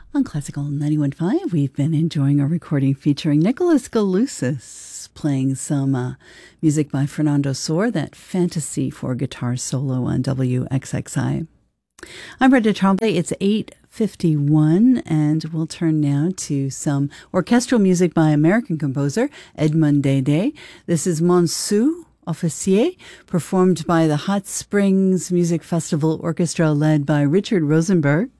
On Classical 91.5, we've been enjoying a recording featuring Nicholas Galusis playing some music by Fernando Sor, that fantasy for guitar solo on WXXI. I'm Brenda Trombley. It's 8:51, and we'll turn now to some orchestral music by American composer Edmond Dede. This is Montsou Officier, performed by the Hot Springs Music Festival Orchestra led by Richard Rosenberg.